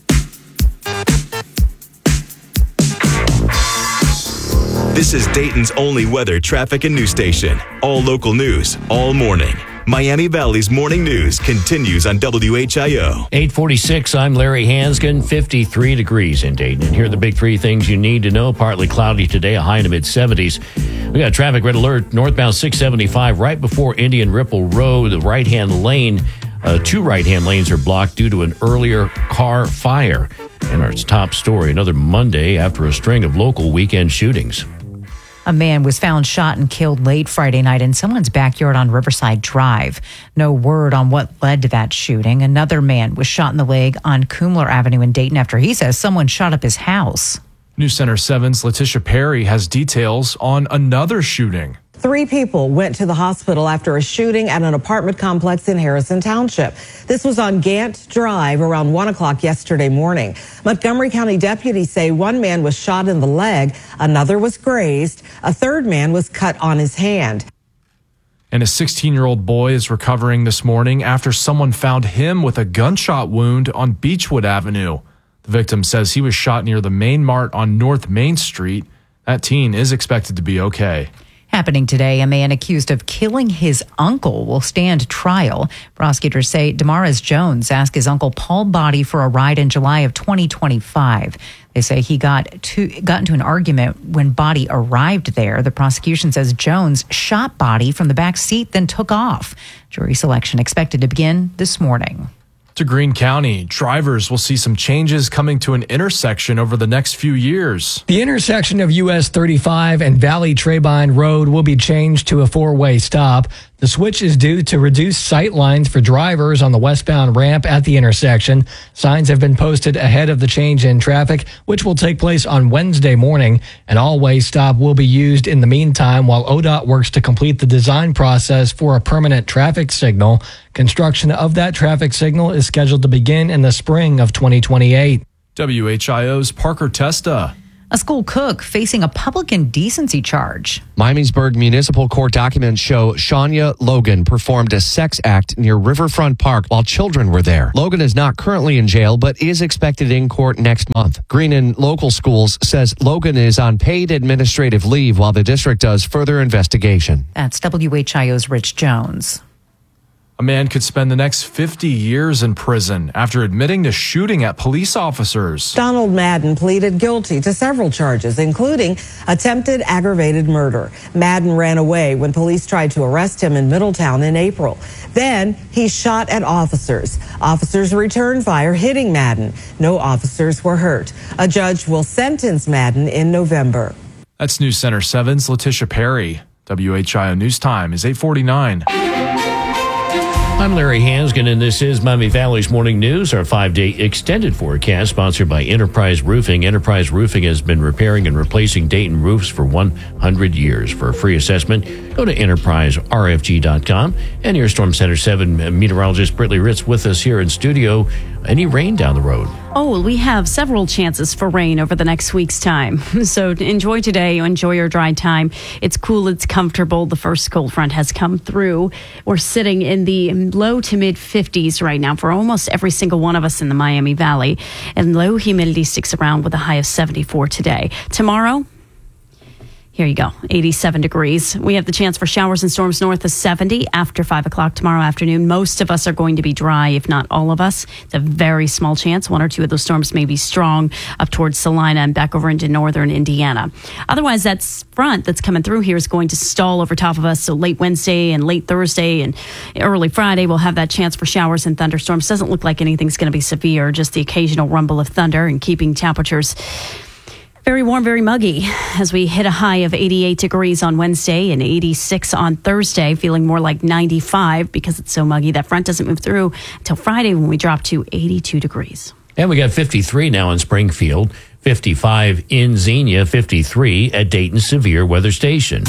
This is Dayton's only weather, traffic, and news station. All local news, all morning. Miami Valley's Morning News continues on WHIO. 846, I'm Larry Hanskin, 53 degrees in Dayton. And here are the big 3 things you need to know. Partly cloudy today, a high in the mid-70s. We got a traffic red alert, northbound 675, right before Indian Ripple Road, the right-hand lane. 2 right-hand lanes are blocked due to an earlier car fire. And our top story, another Monday after a string of local weekend shootings. A man was found shot and killed late Friday night in someone's backyard on Riverside Drive. No word on what led to that shooting. Another man was shot in the leg on Kumler Avenue in Dayton after he says someone shot up his house. News Center 7's Letitia Perry has details on another shooting. 3 people went to the hospital after a shooting at an apartment complex in Harrison Township. This was on Gant Drive around 1 o'clock yesterday morning. Montgomery County deputies say one man was shot in the leg, another was grazed, a third man was cut on his hand. And a 16-year-old boy is recovering this morning after someone found him with a gunshot wound on Beechwood Avenue. The victim says he was shot near the Main Mart on North Main Street. That teen is expected to be okay. Happening today, a man accused of killing his uncle will stand trial. Prosecutors say Damaris Jones asked his uncle Paul Body for a ride in July of 2025. They say he got into an argument when Body arrived there. The prosecution says Jones shot Body from the back seat, then took off. Jury selection expected to begin this morning. To Greene County, drivers will see some changes coming to an intersection over the next few years. The intersection of US 35 and Valley Trabine Road will be changed to a four-way stop. The switch is due to reduce sight lines for drivers on the westbound ramp at the intersection. Signs have been posted ahead of the change in traffic, which will take place on Wednesday morning. An all-way stop will be used in the meantime while ODOT works to complete the design process for a permanent traffic signal. Construction of that traffic signal is scheduled to begin in the spring of 2028. WHIO's Parker Testa. A school cook facing a public indecency charge. Miamisburg Municipal Court documents show Shania Logan performed a sex act near Riverfront Park while children were there. Logan is not currently in jail, but is expected in court next month. Greene and Local Schools says Logan is on paid administrative leave while the district does further investigation. That's WHIO's Rich Jones. A man could spend the next 50 years in prison after admitting to shooting at police officers. Donald Madden pleaded guilty to several charges, including attempted aggravated murder. Madden ran away when police tried to arrest him in Middletown in April. Then he shot at officers. Officers returned fire, hitting Madden. No officers were hurt. A judge will sentence Madden in November. That's News Center 7's Letitia Perry. WHIO News Time is 8:49. I'm Larry Hansgen, and this is Miami Valley's Morning News, our 5-day extended forecast, sponsored by Enterprise Roofing. Enterprise Roofing has been repairing and replacing Dayton roofs for 100 years. For a free assessment, go to enterpriserfg.com. And your Storm Center 7 meteorologist Britley Ritz with us here in studio. Any rain down the road? Oh, we have several chances for rain over the next week's time. So enjoy today. Enjoy your dry time. It's cool. It's comfortable. The first cold front has come through. We're sitting in the low to mid 50s right now for almost every single one of us in the Miami Valley. And low humidity sticks around with a high of 74 today. Tomorrow, here you go, 87 degrees. We have the chance for showers and storms north of 70 after 5 o'clock tomorrow afternoon. Most of us are going to be dry, if not all of us. It's a very small chance. One or two of those storms may be strong up towards Salina and back over into northern Indiana. Otherwise, that front that's coming through here is going to stall over top of us. So late Wednesday and late Thursday and early Friday, we'll have that chance for showers and thunderstorms. Doesn't look like anything's going to be severe, just the occasional rumble of thunder and keeping temperatures very warm, very muggy as we hit a high of 88 degrees on Wednesday and 86 on Thursday, feeling more like 95 because it's so muggy. That front doesn't move through until Friday when we drop to 82 degrees. And we got 53 now in Springfield, 55 in Xenia, 53 at Dayton Severe Weather Station.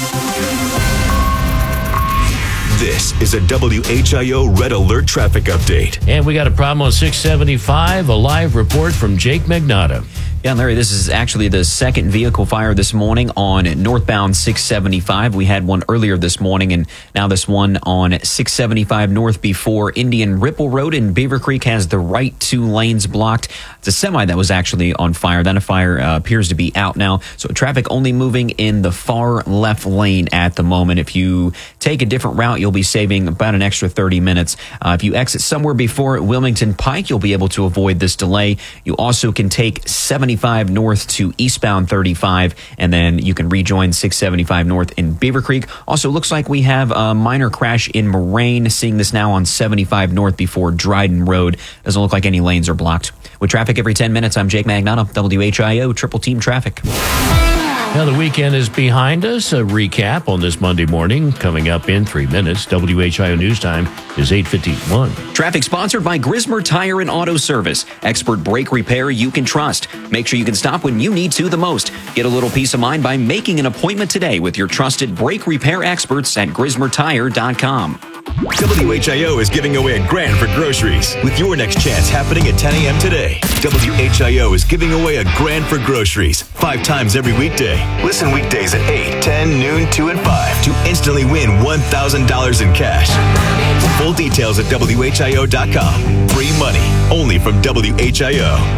This is a WHIO Red Alert traffic update. And we got a problem on 675, a live report from Jake Magnotta. Yeah, Larry, this is actually the second vehicle fire this morning on northbound 675. We had one earlier this morning, and now this one on 675 north before Indian Ripple Road in Beaver Creek has the right two lanes blocked. It's a semi that was actually on fire. Then a fire appears to be out now. So traffic only moving in the far left lane at the moment. If you take a different route, you'll be saving about an extra 30 minutes. If you exit somewhere before Wilmington Pike, you'll be able to avoid this delay. You also can take 75 north to eastbound 35, and then you can rejoin 675 north in Beaver Creek. Also, looks like we have a minor crash in Moraine. Seeing this now on 75 north before Dryden Road. Doesn't look like any lanes are blocked. With traffic every 10 minutes, I'm Jake Magnotta, WHIO Triple Team Traffic. Now the weekend is behind us. A recap on this Monday morning coming up in 3 minutes. WHIO News Time is 8:51. Traffic sponsored by Grismer Tire and Auto Service. Expert brake repair you can trust. Make sure you can stop when you need to the most. Get a little peace of mind by making an appointment today with your trusted brake repair experts at GrismerTire.com. WHIO is giving away $1,000 for groceries with your next chance happening at 10 a.m. today. WHIO is giving away $1,000 for groceries 5 times every weekday. Listen weekdays at 8, 10, noon, 2, and 5 to instantly win $1,000 in cash. Full details at WHIO.com. Free money only from WHIO.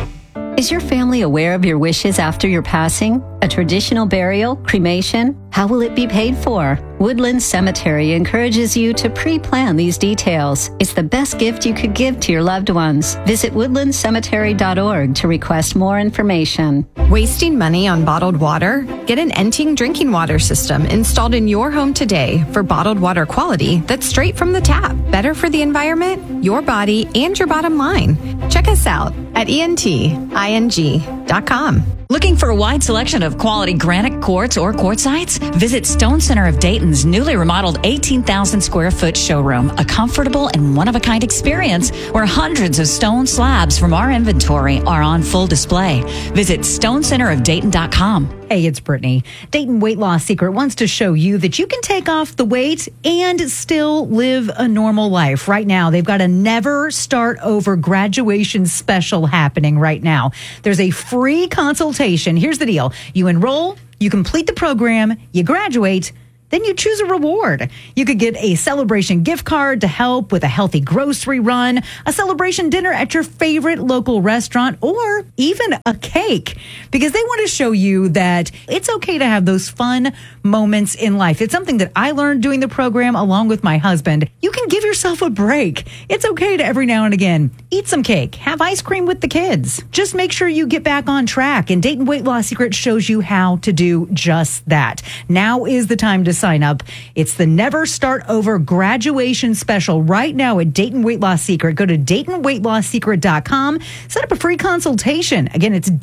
Is your family aware of your wishes after your passing? A traditional burial, cremation? How will it be paid for? Woodland Cemetery encourages you to pre-plan these details. It's the best gift you could give to your loved ones. Visit woodlandcemetery.org to request more information. Wasting money on bottled water? Get an Enting drinking water system installed in your home today for bottled water quality that's straight from the tap. Better for the environment, your body, and your bottom line. Check us out at enting.com. Looking for a wide selection of quality granite quartz or quartzites? Visit Stone Center of Dayton's newly remodeled 18,000 square foot showroom, a comfortable and one-of-a-kind experience where hundreds of stone slabs from our inventory are on full display. Visit stonecenterofdayton.com. Hey, it's Brittany. Dayton Weight Loss Secret wants to show you that you can take off the weight and still live a normal life. Right now, they've got a Never Start Over graduation special happening right now. There's a free consultation. Here's the deal. You enroll, you complete the program, you graduate, then you choose a reward. You could get a celebration gift card to help with a healthy grocery run, a celebration dinner at your favorite local restaurant, or even a cake, because they want to show you that it's okay to have those fun moments in life. It's something that I learned doing the program along with my husband. You can give yourself a break. It's okay to every now and again eat some cake, have ice cream with the kids. Just make sure you get back on track, and Dayton Weight Loss Secret shows you how to do just that. Now is the time to sign up. It's the Never Start Over graduation special right now at Dayton Weight Loss Secret. Go to DaytonWeightLossSecret.com. Set up a free consultation. Again, it's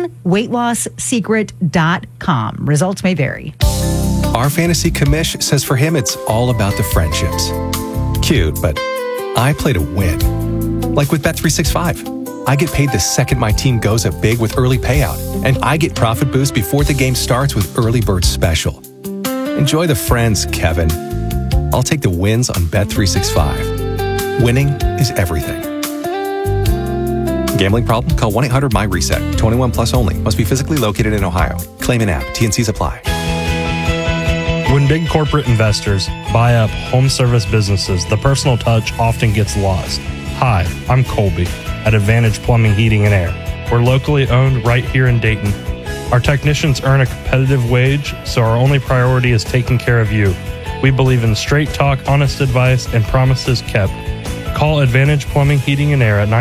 DaytonWeightLossSecret.com. Results may vary. Our fantasy commish says for him it's all about the friendships. Cute, but I play to win. Like with Bet365. I get paid the second my team goes up big with early payout, and I get profit boost before the game starts with Early Bird Special. Enjoy the friends, Kevin. I'll take the wins on Bet365. Winning is everything. Gambling problem? Call 1-800-MY-RESET. 21 plus only. Must be physically located in Ohio. Claim an app. TNCs apply. When big corporate investors buy up home service businesses, the personal touch often gets lost. Hi, I'm Colby at Advantage Plumbing, Heating, and Air. We're locally owned right here in Dayton. Our technicians earn a competitive wage, so our only priority is taking care of you. We believe in straight talk, honest advice, and promises kept. Call Advantage Plumbing, Heating, and Air at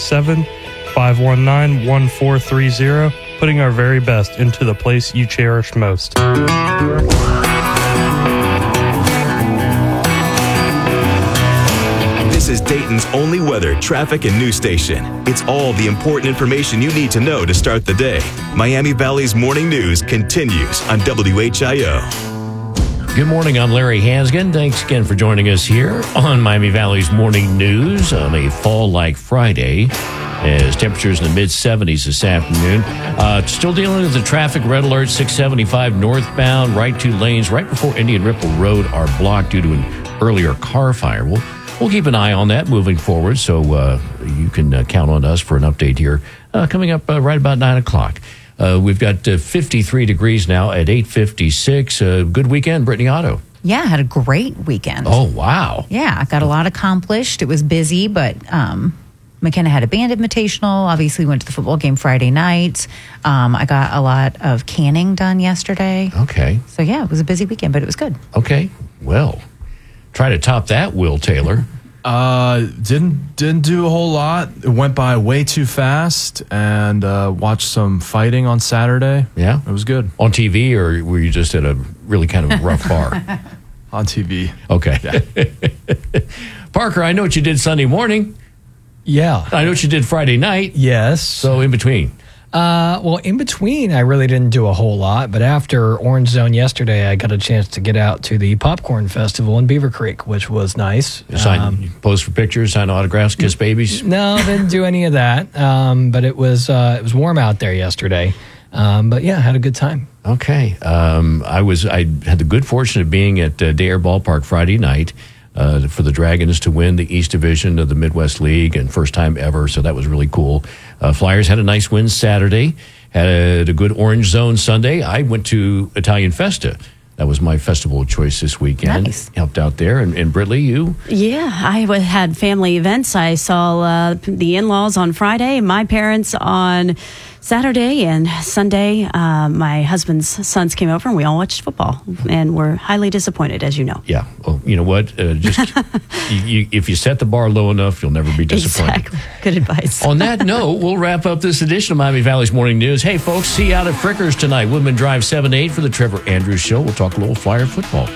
937-519-1430, putting our very best into the place you cherish most. This is Dayton's only weather, traffic, and news station. It's all the important information you need to know to start the day. Miami Valley's morning news continues on WHIO. Good morning, I'm Larry Hansgen. Thanks again for joining us here on Miami Valley's morning news on a fall-like Friday. As temperatures in the mid-70s this afternoon. Still dealing with the traffic red alert, 675 northbound, right two lanes right before Indian Ripple Road are blocked due to an earlier car fire. We'll keep an eye on that moving forward, so you can count on us for an update here coming up right about 9 o'clock. We've got 53 degrees now at 8:56. Good weekend, Brittany Otto. Yeah, I had a great weekend. Oh, wow. Yeah, I got a lot accomplished. It was busy, but McKenna had a band invitational. Obviously, went to the football game Friday night. I got a lot of canning done yesterday. Okay. So, yeah, it was a busy weekend, but it was good. Okay. Well, try to top that, Will Taylor. Didn't do a whole lot. It went by way too fast, and watched some fighting on Saturday. Yeah? It was good. On TV, or were you just at a really kind of rough bar? On TV. Okay. Yeah. Parker, I know what you did Sunday morning. Yeah. I know what you did Friday night. Yes. So in between. Well, in between, I really didn't do a whole lot. But after Orange Zone yesterday, I got a chance to get out to the Popcorn Festival in Beaver Creek, which was nice. Pose for pictures, sign autographs, kiss babies? No, didn't do any of that. But it was warm out there yesterday. But yeah, had a good time. Okay. I had the good fortune of being at Dare Ballpark Friday night. For the Dragons to win the East Division of the Midwest League, and first time ever, so that was really cool. Flyers had a nice win Saturday, had a good Orange Zone Sunday. I went to Italian Festa That was my festival of choice this weekend. Nice. Helped out there. And Britley, you? Yeah, I had family events. I saw the in-laws on Friday, my parents on Saturday, and Sunday my husband's sons came over and we all watched football, and we're highly disappointed, as you know. Yeah. Well, you know what? If you set the bar low enough, you'll never be disappointed. Exactly. Good advice. On that note, we'll wrap up this edition of Miami Valley's Morning News. Hey, folks, see you out at Frickers tonight. Woodman Drive 7-8 for the Trevor Andrews Show. We'll talk a little Flyer football.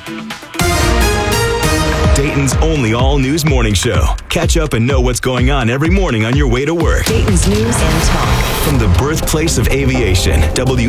Dayton's only all-news morning show. Catch up and know what's going on every morning on your way to work. Dayton's news and talk. From the birthplace of aviation,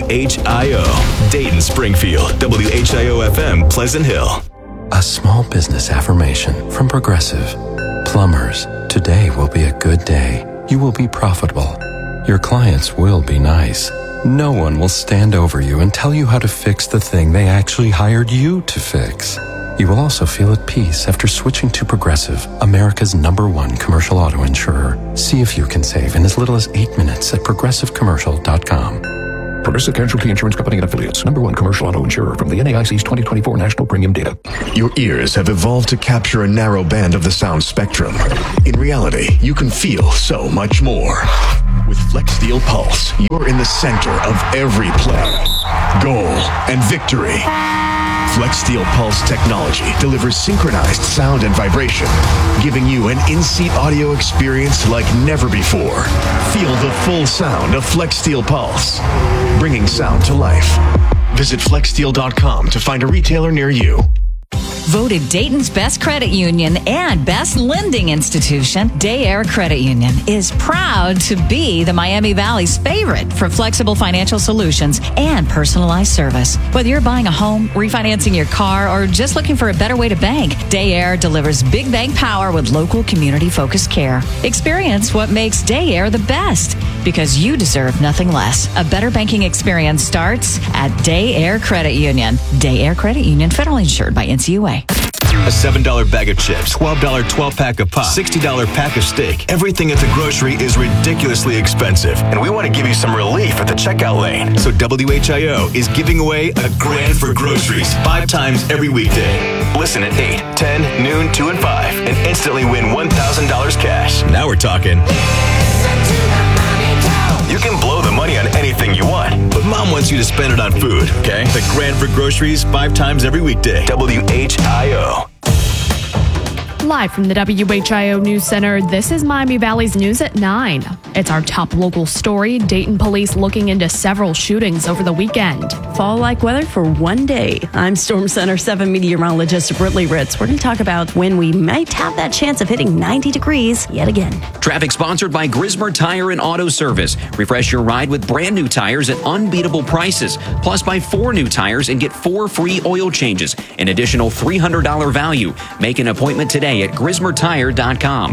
WHIO. Dayton, Springfield, WHIO-FM, Pleasant Hill. A small business affirmation from Progressive. Plumbers, today will be a good day. You will be profitable. Your clients will be nice. No one will stand over you and tell you how to fix the thing they actually hired you to fix. You will also feel at peace after switching to Progressive, America's #1 commercial auto insurer. See if you can save in as little as 8 minutes at progressivecommercial.com. Progressive Casualty Insurance Company and Affiliates. #1 commercial auto insurer from the NAIC's 2024 National Premium Data. Your ears have evolved to capture a narrow band of the sound spectrum. In reality, you can feel so much more. With Flex Steel Pulse, you're in the center of every play, goal, and victory. Flex Steel Pulse technology delivers synchronized sound and vibration, giving you an in-seat audio experience like never before. Feel the full sound of Flex Steel Pulse, bringing sound to life. Visit flexsteel.com to find a retailer near you. Voted Dayton's best credit union and best lending institution, Day Air Credit Union is proud to be the Miami Valley's favorite for flexible financial solutions and personalized service. Whether you're buying a home, refinancing your car, or just looking for a better way to bank, Day Air delivers big bank power with local community-focused care. Experience what makes Day Air the best, because you deserve nothing less. A better banking experience starts at Day Air Credit Union. Day Air Credit Union, federally insured by NCUA. A $7 bag of chips, $12 12-pack of pop, $60 pack of steak. Everything at the grocery is ridiculously expensive, and we want to give you some relief at the checkout lane. So WHIO is giving away a grand for groceries 5 times every weekday. Listen at 8, 10, noon, 2, and 5, and instantly win $1,000 cash. Now we're talking. You can blow the money on anything you want, but Mom wants you to spend it on food, okay? The grand for groceries 5 times every weekday. WHIO. Live from the WHIO News Center, this is Miami Valley's News at 9. It's our top local story. Dayton police looking into several shootings over the weekend. Fall-like weather for one day. I'm Storm Center 7 meteorologist Britley Ritz. We're going to talk about when we might have that chance of hitting 90 degrees yet again. Traffic sponsored by Grismer Tire and Auto Service. Refresh your ride with brand new tires at unbeatable prices. Plus, buy 4 new tires and get 4 free oil changes. An additional $300 value. Make an appointment today at grismertire.com.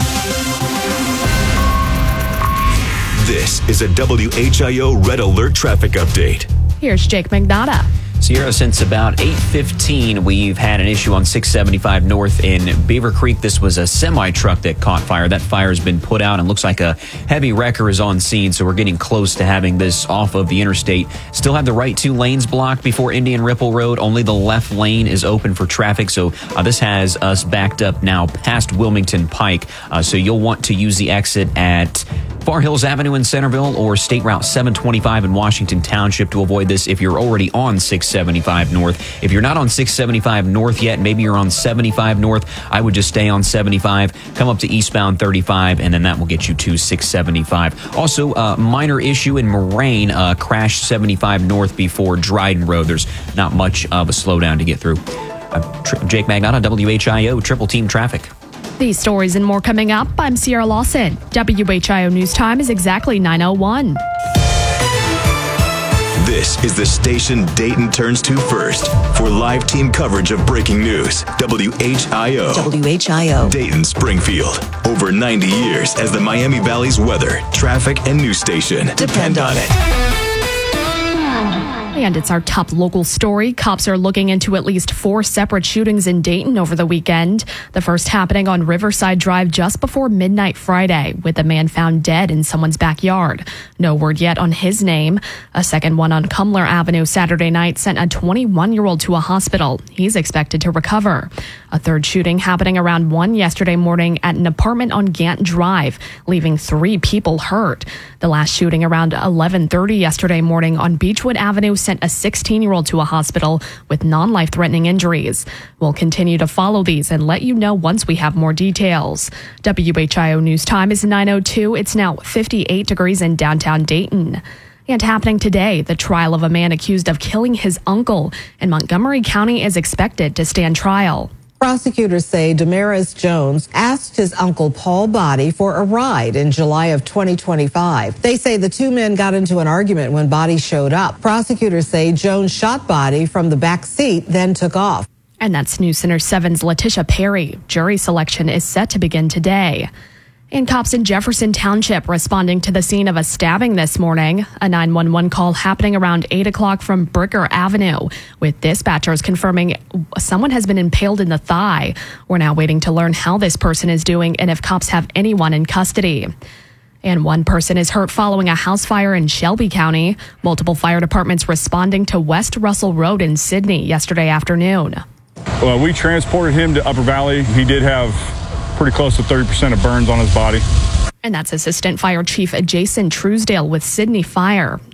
This is a WHIO Red Alert traffic update. Here's Jake Magnotta. Sierra, since about 8:15, we've had an issue on 675 North in Beaver Creek. This was a semi-truck that caught fire. That fire has been put out and looks like a heavy wrecker is on scene, so we're getting close to having this off of the interstate. Still have the right 2 lanes blocked before Indian Ripple Road. Only the left lane is open for traffic, so this has us backed up now past Wilmington Pike. So you'll want to use the exit at Far Hills Avenue in Centerville or State Route 725 in Washington Township to avoid this if you're already on 675 North. If you're not on 675 North yet, maybe you're on 75 North, I would just stay on 75, come up to eastbound 35, and then that will get you to 675. Also, minor issue in Moraine, crash 75 North before Dryden Road. There's not much of a slowdown to get through. Jake Magnotta, WHIO, Triple Team Traffic. These stories and more coming up. I'm Sierra Lawson. WHIO News Time is exactly 9:01. This is the station Dayton turns to first for live team coverage of breaking news. WHIO. WHIO. Dayton, Springfield. Over 90 years as the Miami Valley's weather, traffic, and news station. Depend on it. And it's our top local story. Cops are looking into at least 4 separate shootings in Dayton over the weekend. The first happening on Riverside Drive just before midnight Friday, with a man found dead in someone's backyard. No word yet on his name. A second one on Cumler Avenue Saturday night sent a 21-year-old to a hospital. He's expected to recover. A third shooting happening around 1 yesterday morning at an apartment on Gant Drive, leaving 3 people hurt. The last shooting around 11:30 yesterday morning on Beechwood Avenue sent a 16-year-old to a hospital with non-life-threatening injuries. We'll continue to follow these and let you know once we have more details. WHIO News Time is 9:02. It's now 58 degrees in downtown Dayton. And happening today, the trial of a man accused of killing his uncle in Montgomery County is expected to stand trial. Prosecutors say Damaris Jones asked his uncle Paul Body for a ride in July of 2025. They say the two men got into an argument when Body showed up. Prosecutors say Jones shot Body from the back seat, then took off. And that's News Center 7's Letitia Perry. Jury selection is set to begin today. And cops in Jefferson Township responding to the scene of a stabbing this morning. A 911 call happening around 8 o'clock from Bricker Avenue, with dispatchers confirming someone has been impaled in the thigh. We're now waiting to learn how this person is doing and if cops have anyone in custody. And one person is hurt following a house fire in Shelby County. Multiple fire departments responding to West Russell Road in Sydney yesterday afternoon. Well, we transported him to Upper Valley. He did have pretty close to 30% of burns on his body. And that's Assistant Fire Chief Jason Truesdale with Sydney Fire.